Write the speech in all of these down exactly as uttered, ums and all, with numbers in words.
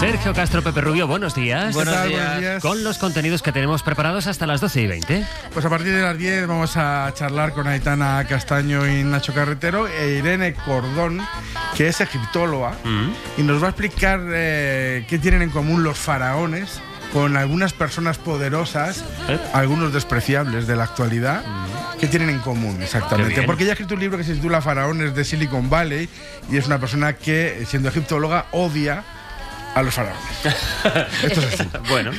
Sergio Castro, Pepe Rubio, buenos días. Buenos ¿Qué tal? días. Buenos días. Con los contenidos que tenemos preparados hasta las doce y veinte. Pues a partir de las diez vamos a charlar con Aitana Castaño y Nacho Carretero e Irene Cordón, que es egiptóloga, Mm. y nos va a explicar eh, qué tienen en común los faraones con algunas personas poderosas, ¿Eh? algunos despreciables de la actualidad. ¿Qué tienen en común Qué exactamente? bien. Porque ella ha escrito un libro que se titula Faraones de Silicon Valley y es una persona que, siendo egiptóloga, odia a los faraones. Esto es así. Bueno,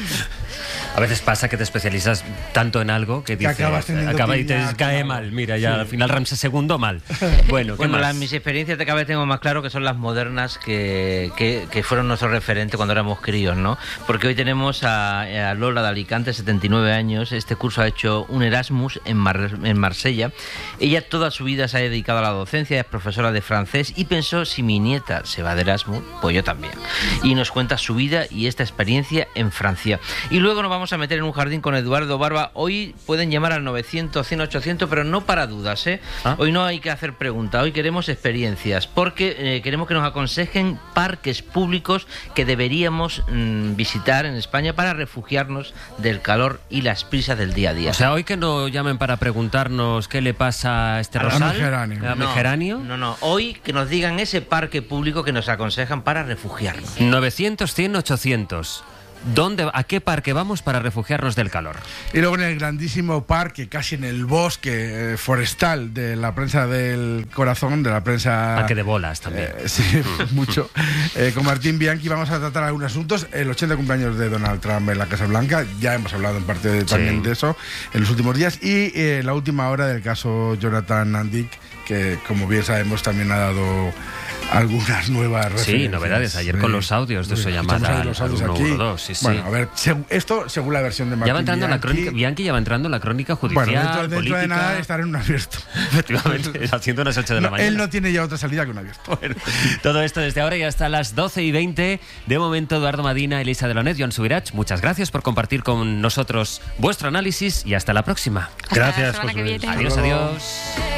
a veces pasa que te especializas tanto en algo que dices, acabas teniendo acaba y te piña, cae claro. mal. Mira, ya Sí. al final Ramsés segundo mal. Bueno, ¿qué Bueno, más? las, mis experiencias de cada vez tengo más claro que son las modernas que, que, que fueron nuestro referente cuando éramos críos, ¿no? Porque hoy tenemos a, a Lola de Alicante, setenta y nueve años. Este curso ha hecho un Erasmus en, Mar, en Marsella. Ella toda su vida se ha dedicado a la docencia, es profesora de francés y pensó, si mi nieta se va de Erasmus, pues yo también. Y nos cuenta su vida y esta experiencia en Francia. Y luego nos vamos a meter en un jardín con Eduardo Barba. Hoy pueden llamar al novecientos, cien, ochocientos, pero no para dudas, ¿eh? ¿Ah? Hoy no hay que hacer preguntas, hoy queremos experiencias, porque eh, queremos que nos aconsejen parques públicos que deberíamos mm, visitar en España para refugiarnos del calor y las prisas del día a día. O sea, hoy que no llamen para preguntarnos qué le pasa a este A rosal. Megeranio. A Megeranio. No, no, hoy que nos digan ese parque público que nos aconsejan para refugiarnos. novecientos, cien, ochocientos. ¿Dónde, ¿A qué parque vamos para refugiarnos del calor? Y luego en el grandísimo parque, casi en el bosque eh, forestal de la prensa del corazón, de la prensa... Parque de bolas también. Eh, sí, mucho. Eh, con Martín Bianchi vamos a tratar algunos asuntos. El ochenta cumpleaños de Donald Trump en la Casa Blanca, ya hemos hablado en parte de, también Sí. de eso en los últimos días. Y eh, la última hora del caso Jonathan Andick, que como bien sabemos también ha dado algunas nuevas Sí, referencias. novedades. Ayer con los audios de su Escuchamos llamada ahí los al audios uno aquí. uno dos, sí, sí. Bueno, a ver, seg- esto según la versión de Martín Ya va entrando la Bianchi. crónica, Bianchi ya va entrando en la crónica judicial, Bueno, dentro, dentro política. de nada estará en un abierto. Efectivamente, haciendo las ocho de la No, mañana. él no tiene ya otra salida que un abierto. Bueno, todo esto desde ahora y hasta las doce y veinte. De momento, Eduardo Madina, Elisa Delonet, Joan Subirach, muchas gracias por compartir con nosotros vuestro análisis y hasta la próxima. Hasta la semana que viene. Adiós, adiós.